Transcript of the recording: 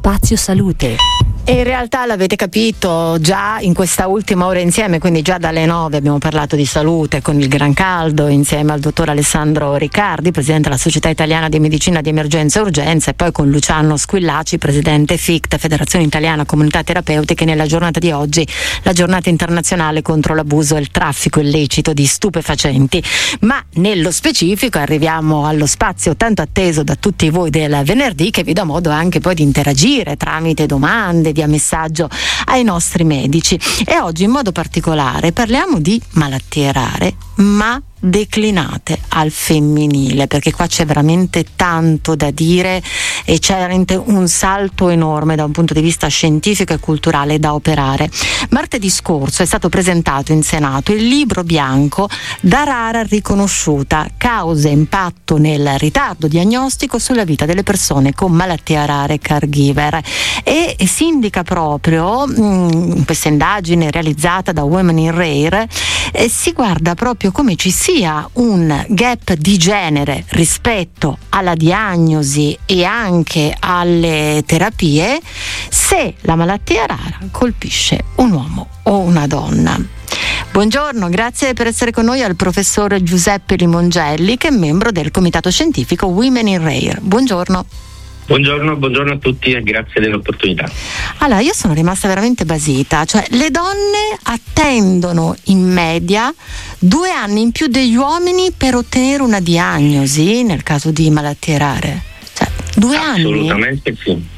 Spazio Salute. E in realtà l'avete capito già in questa ultima ora insieme, quindi già dalle 9 abbiamo parlato di salute con il Gran Caldo insieme al dottor Alessandro Riccardi, presidente della Società Italiana di Medicina di Emergenza e Urgenza, e poi con Luciano Squillaci, presidente FICT, Federazione Italiana Comunità Terapeutiche, nella giornata di oggi, la giornata internazionale contro l'abuso e il traffico illecito di stupefacenti. Ma nello specifico arriviamo allo spazio tanto atteso da tutti voi del venerdì, che vi dà modo anche poi di interagire tramite domande, via messaggio ai nostri medici. E oggi in modo particolare parliamo di malattie rare, ma declinate al femminile, perché qua c'è veramente tanto da dire e c'è veramente un salto enorme da un punto di vista scientifico e culturale da operare. Martedì scorso è stato presentato in Senato il libro bianco Da rara riconosciuta, cause e impatto nel ritardo diagnostico sulla vita delle persone con malattia rare caregiver, e si indica proprio questa indagine realizzata da Women in Rare, si guarda proprio come ci sia un gap di genere rispetto alla diagnosi e anche alle terapie se la malattia rara colpisce un uomo o una donna. Buongiorno, grazie per essere con noi al professor Giuseppe Limongelli, che è membro del comitato scientifico Women in Rare. Buongiorno. Buongiorno a tutti e grazie dell'opportunità. Allora, io sono rimasta veramente basita, cioè le donne attendono in media 2 anni in più degli uomini per ottenere una diagnosi nel caso di malattie rare. Cioè, 2 anni? Assolutamente sì.